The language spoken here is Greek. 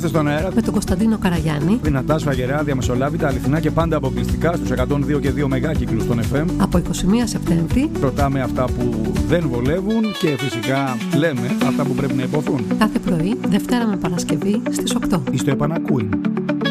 Είμαστε στον αέρα με τον Κωνσταντίνο Καραγιάννη. Δυνατά, σφαγερά, διαμεσολάβητα, αληθινά και πάντα αποκλειστικά στους 102 και 2 μεγάκυκλους των FM. Από 21 Σεπτέμβρη. Ρωτάμε αυτά που δεν βολεύουν και φυσικά λέμε αυτά που πρέπει να υποθούν. Κάθε πρωί, Δευτέρα με Παρασκευή στις 8. Είστε επανακούιν.